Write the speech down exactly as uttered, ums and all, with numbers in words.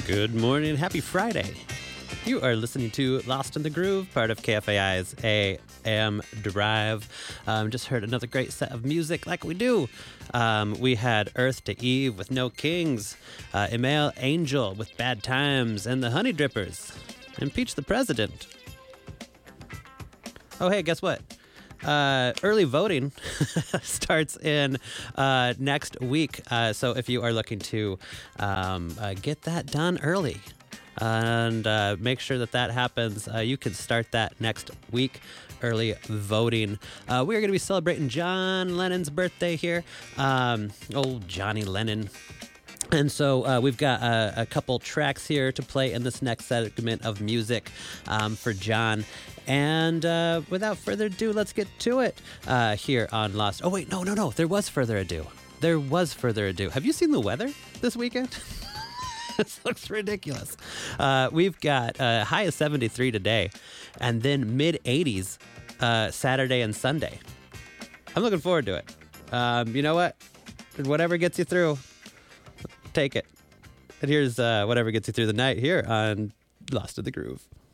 Good morning. Happy Friday. You are listening to Lost in the Groove, part of K F A I's A M Drive. Um, just heard another great set of music like we do. Um, we had Earth to Eve with No Kings, uh, Email Angel with Bad Times, and the Honey Drippers. Impeach the President. Oh, hey, guess what? Uh, early voting starts in uh, next week. Uh, so if you are looking to um, uh, get that done early and uh, make sure that that happens, uh, you can start that next week. Early voting. Uh, we are going to be celebrating John Lennon's birthday here. Um, old Johnny Lennon. And so uh, we've got uh, a couple tracks here to play in this next segment of music um, for John. And uh, without further ado, let's get to it uh, here on Lost. Oh, wait, no, no, no. There was further ado. There was further ado. Have you seen the weather this weekend? This looks ridiculous. Uh, we've got a high of seventy-three today and then mid eighties uh, Saturday and Sunday. I'm looking forward to it. Um, you know what? Whatever gets you through, take it. And here's uh, whatever gets you through the night here on Lost in the Groove.